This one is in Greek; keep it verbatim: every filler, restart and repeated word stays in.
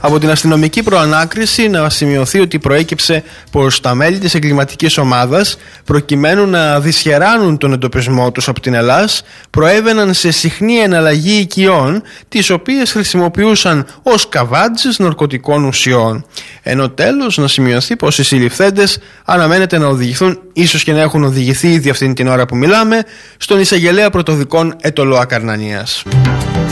Από την αστυνομική προανάκριση να σημειωθεί ότι προέκυψε πως τα μέλη της εγκληματικής ομάδας, προκειμένου να δυσχεράνουν τον εντοπισμό τους από την Ελλάς, προέβαιναν σε συχνή εναλλαγή οικειών, τις οποίες χρησιμοποιούσαν ως καβάτζες ναρκωτικών ουσιών. Ενώ τέλος να σημειωθεί πως οι συλληφθέντες αναμένεται να οδηγηθούν, ίσως και να έχουν οδηγηθεί ήδη αυτήν την ώρα που μιλάμε, στον εισαγγελέα πρωτοδικών Ετωλό Ακαρνανίας.